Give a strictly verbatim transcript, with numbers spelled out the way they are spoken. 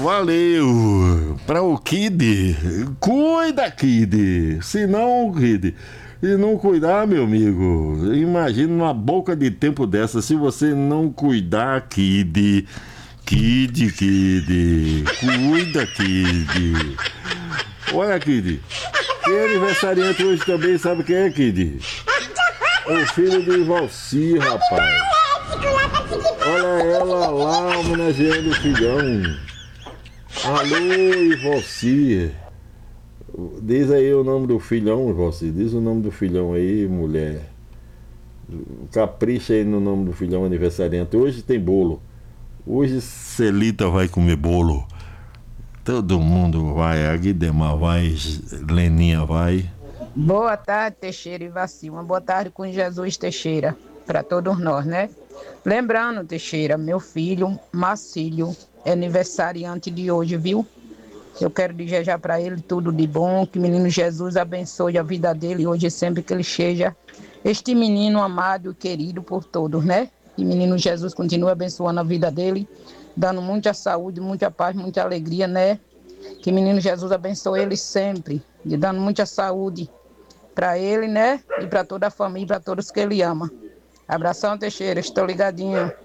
valeu. Para o Kid, cuida, Kid. Se não, Kid, se não cuidar, meu amigo, imagina uma boca de tempo dessa. Se você não cuidar, Kid, Kid, Kid, cuida, Kid. Olha, Kid, quem é aniversariante hoje também, sabe quem é, Kid? É o filho de Valci, rapaz. Olha ela lá homenageando o filhão. Alô, Valci. Diz aí o nome do filhão, Valci. Diz o nome do filhão aí, mulher. Capricha aí no nome do filhão aniversariante. Hoje tem bolo. Hoje Celita vai comer bolo. Todo mundo vai. A Guidemar vai. Leninha vai. Boa tarde, Teixeira e Vaci. Uma boa tarde com Jesus, Teixeira, para todos nós, né? Lembrando, Teixeira, meu filho, Marcílio, é aniversariante de hoje, viu? Eu quero desejar para ele tudo de bom, que o menino Jesus abençoe a vida dele hoje, sempre que ele seja este menino amado e querido por todos, né? E menino Jesus continue abençoando a vida dele, dando muita saúde, muita paz, muita alegria, né? Que menino Jesus abençoe ele sempre, e dando muita saúde para ele, né? E para toda a família, para todos que ele ama. Abração, Teixeira, estou ligadinho.